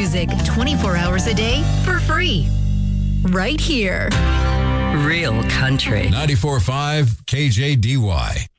music 24 hours a day for free. Right here. Real country. 94.5 KJDY.